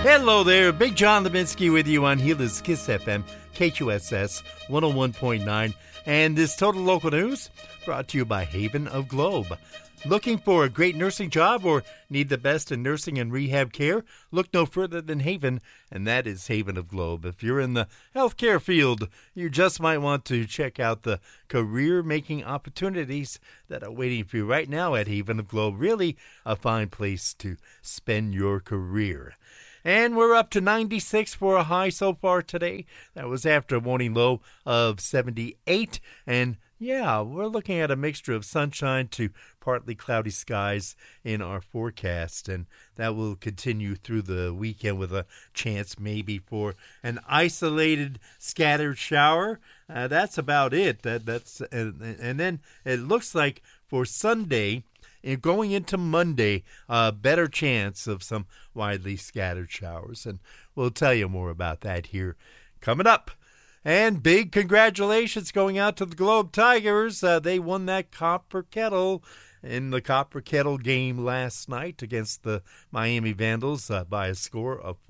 Hello there, Big John Levinsky with you on Healers Kiss FM, KQSS 101.9, and this Total Local News brought to you by Haven of Globe. Looking for a great nursing job or need the best in nursing and rehab care? Look no further than Haven, and that is Haven of Globe. If you're in the healthcare field, you just might want to check out the career-making opportunities that are waiting for you right now at Haven of Globe. Really a fine place to spend your career. And we're up to 96 for a high so far today. That was after a morning low of 78. And yeah, we're looking at a mixture of sunshine to partly cloudy skies in our forecast. And that will continue through the weekend with a chance maybe for an isolated scattered shower. That's about it. And then it looks like for Sunday, and going into Monday, a better chance of some widely scattered showers. And we'll tell you more about that here coming up. And big congratulations going out to the Globe Tigers. They won that Copper Kettle in the Copper Kettle game last night against the Miami Vandals by a score of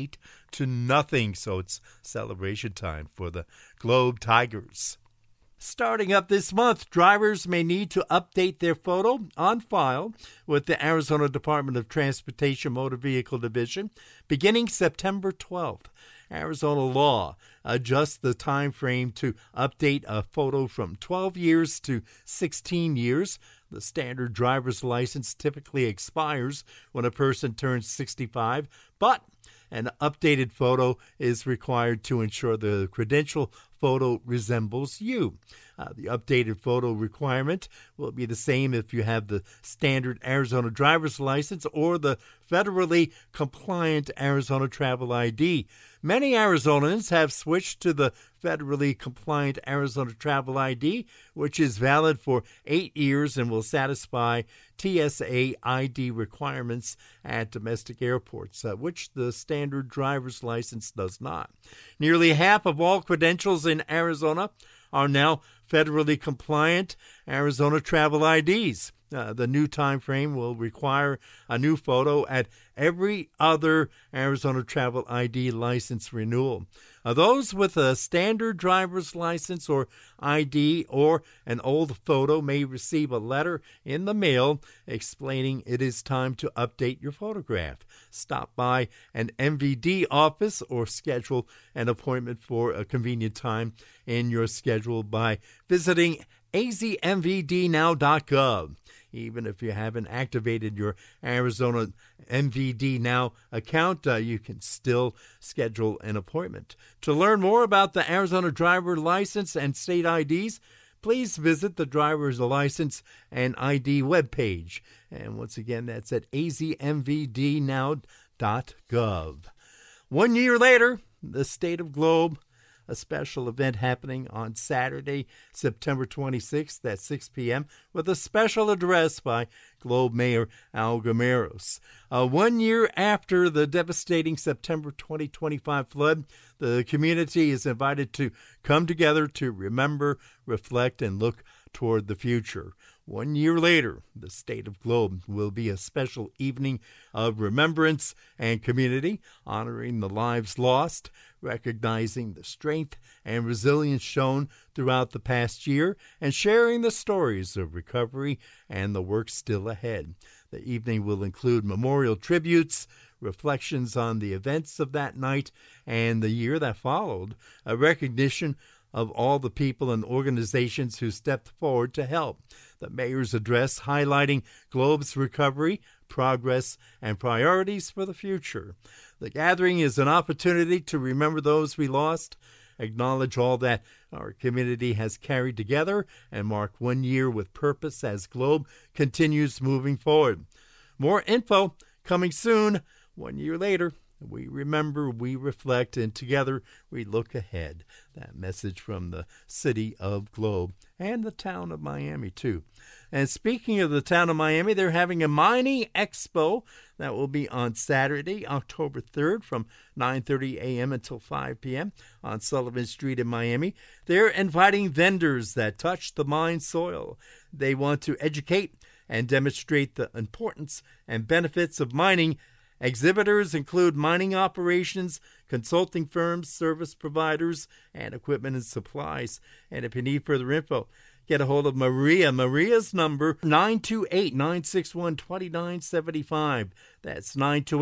48-0. So it's celebration time for the Globe Tigers. Starting up this month, drivers may need to update their photo on file with the Arizona Department of Transportation Motor Vehicle Division beginning September 12th. Arizona law adjusts the time frame to update a photo from 12 years to 16 years. The standard driver's license typically expires when a person turns 65, but an updated photo is required to ensure the credential photo resembles you. The updated photo requirement will be the same if you have the standard Arizona driver's license or the federally compliant Arizona Travel ID. Many Arizonans have switched to the federally compliant Arizona Travel ID, which is valid for 8 years and will satisfy TSA ID requirements at domestic airports, which the standard driver's license does not. Nearly half of all credentials in Arizona are now federally compliant Arizona Travel IDs. The new time frame will require a new photo at every other Arizona Travel ID license renewal. Those with a standard driver's license or ID or an old photo may receive a letter in the mail explaining it is time to update your photograph. Stop by an MVD office or schedule an appointment for a convenient time in your schedule by visiting azmvdnow.gov. Even if you haven't activated your Arizona MVD Now account, you can still schedule an appointment. To learn more about the Arizona driver license and state IDs, please visit the driver's license and ID webpage. And once again, that's at azmvdnow.gov. 1 year later, the State of Globe, a special event happening on Saturday, September 26th at 6 p.m. with a special address by Globe Mayor Al Gameros. 1 year after the devastating September 2025 flood, the community is invited to come together to remember, reflect, and look toward the future. 1 year later, the State of Globe will be a special evening of remembrance and community, honoring the lives lost, recognizing the strength and resilience shown throughout the past year, and sharing the stories of recovery and the work still ahead. The evening will include memorial tributes, reflections on the events of that night and the year that followed, a recognition of all the people and organizations who stepped forward to help. The mayor's address highlighting Globe's recovery, progress, and priorities for the future. The gathering is an opportunity to remember those we lost, acknowledge all that our community has carried together, and mark 1 year with purpose as Globe continues moving forward. More info coming soon. 1 year later, we remember, we reflect, and together we look ahead. That message from the city of Globe and the town of Miami, too. And speaking of the town of Miami, they're having a mining expo that will be on Saturday, October 3rd from 9:30 a.m. until 5 p.m. on Sullivan Street in Miami. They're inviting vendors that touch the mine soil. They want to educate and demonstrate the importance and benefits of mining Exhibitors include mining operations, consulting firms, service providers, and equipment and supplies. And if you need further info, get a hold of Maria. Maria's number, 928-961-2975. That's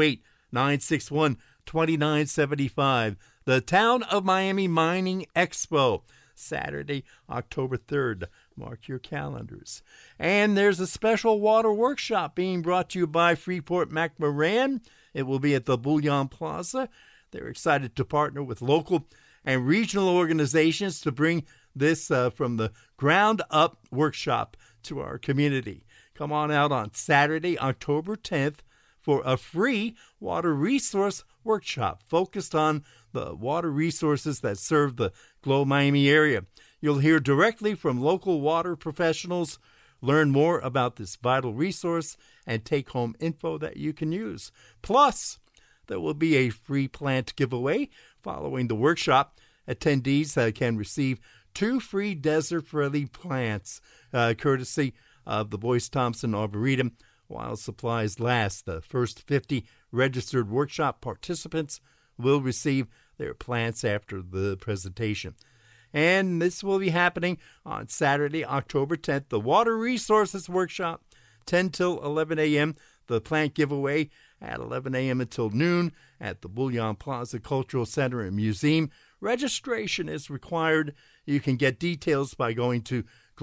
928-961-2975. The Town of Miami Mining Expo, Saturday, October 3rd. Mark your calendars. And there's a special water workshop being brought to you by Freeport-McMoRan. It will be at the Bullion Plaza. They're excited to partner with local and regional organizations to bring this from the ground up workshop to our community. Come on out on Saturday, October 10th for a free water resource workshop focused on the water resources that serve the Globe Miami area. You'll hear directly from local water professionals, learn more about this vital resource, and take home info that you can use. Plus, there will be a free plant giveaway following the workshop. Attendees can receive 2 free desert-friendly plants, courtesy of the Boyce Thompson Arboretum, while supplies last. The first 50 registered workshop participants will receive their plants after the presentation. And this will be happening on Saturday, October 10th, the Water Resources Workshop, 10 till 11 a.m., the plant giveaway at 11 a.m. until noon at the Bullion Plaza Cultural Center and Museum. Registration is required. You can get details by going to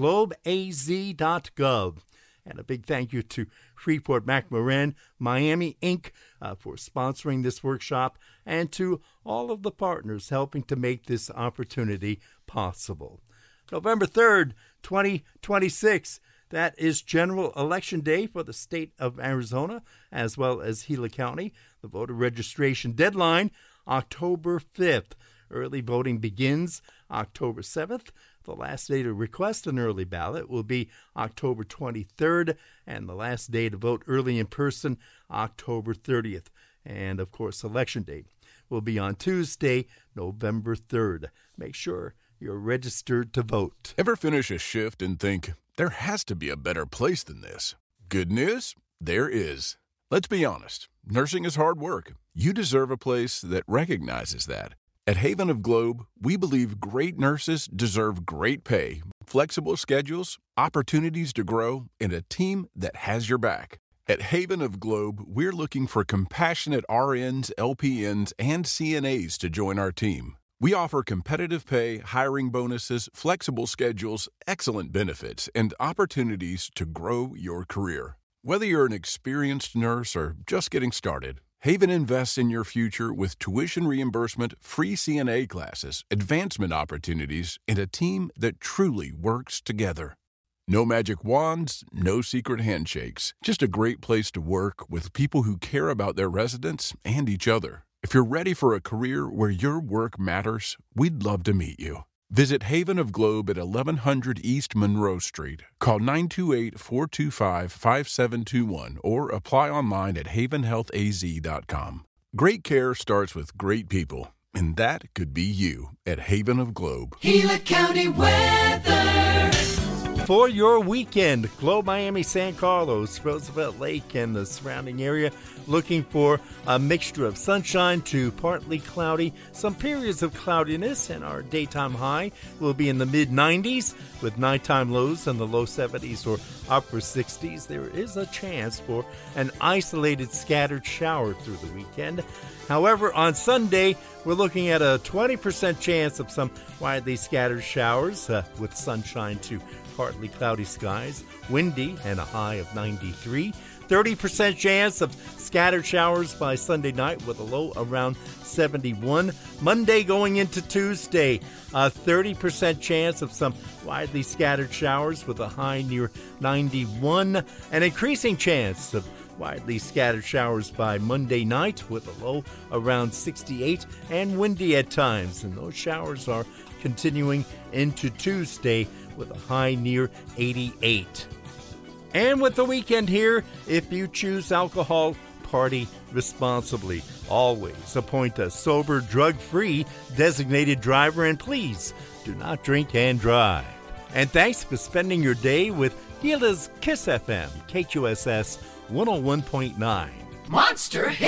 globeaz.gov. And a big thank you to Freeport-McMoRan, Miami, Inc. For sponsoring this workshop, and to all of the partners helping to make this opportunity possible. November 3rd, 2026, that is General Election Day for the state of Arizona, as well as Gila County. The voter registration deadline, October 5th. Early voting begins October 7th. The last day to request an early ballot will be October 23rd, and the last day to vote early in person, October 30th. And, of course, Election Day will be on Tuesday, November 3rd. Make sure you're registered to vote. Ever finish a shift and think, there has to be a better place than this? Good news? There is. Let's be honest. Nursing is hard work. You deserve a place that recognizes that. At Haven of Globe, we believe great nurses deserve great pay, flexible schedules, opportunities to grow, and a team that has your back. At Haven of Globe, we're looking for compassionate RNs, LPNs, and CNAs to join our team. We offer competitive pay, hiring bonuses, flexible schedules, excellent benefits, and opportunities to grow your career. Whether you're an experienced nurse or just getting started, Haven invests in your future with tuition reimbursement, free CNA classes, advancement opportunities, and a team that truly works together. No magic wands, no secret handshakes, just a great place to work with people who care about their residents and each other. If you're ready for a career where your work matters, we'd love to meet you. Visit Haven of Globe at 1100 East Monroe Street. Call 928-425-5721 or apply online at havenhealthaz.com. Great care starts with great people, and that could be you at Haven of Globe. Gila County weather. For your weekend, Globe Miami, San Carlos, Roosevelt Lake, and the surrounding area, looking for a mixture of sunshine to partly cloudy, some periods of cloudiness, and our daytime high will be in the mid-90s with nighttime lows in the low 70s or upper 60s. There is a chance for an isolated scattered shower through the weekend. However, on Sunday, we're looking at a 20% chance of some widely scattered showers with sunshine to partly cloudy skies, windy, and a high of 93. 30% chance of scattered showers by Sunday night with a low around 71. Monday going into Tuesday, a 30% chance of some widely scattered showers with a high near 91. An increasing chance of widely scattered showers by Monday night with a low around 68 and windy at times. And those showers are continuing into Tuesday with a high near 88. And with the weekend here, if you choose alcohol, party responsibly. Always appoint a sober, drug-free designated driver, and please do not drink and drive. And thanks for spending your day with Gila's Kiss FM, KQSS 101.9. Monster Hit.